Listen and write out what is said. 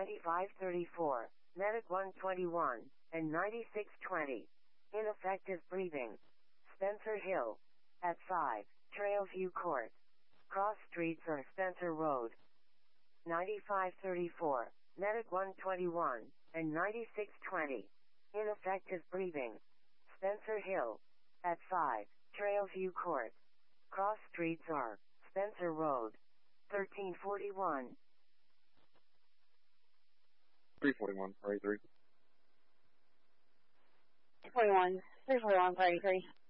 9534, Medic 121, and 9620. Ineffective breathing. Spencer Hill. At 5, Trailview Court. Cross streets or Spencer Road. 9534, Medic 121, and 9620. Ineffective breathing. Spencer Hill. At 5, Trailview Court. Cross streets are Spencer Road. 1341. 341, 43. 341, 341, 33.